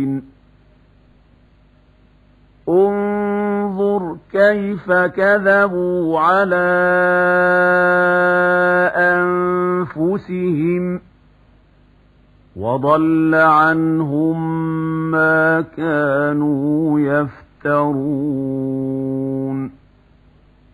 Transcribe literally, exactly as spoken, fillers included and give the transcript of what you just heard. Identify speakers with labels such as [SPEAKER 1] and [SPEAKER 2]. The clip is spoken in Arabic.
[SPEAKER 1] انظر كيف كذبوا على أنفسهم وضل عنهم ما كانوا يفترون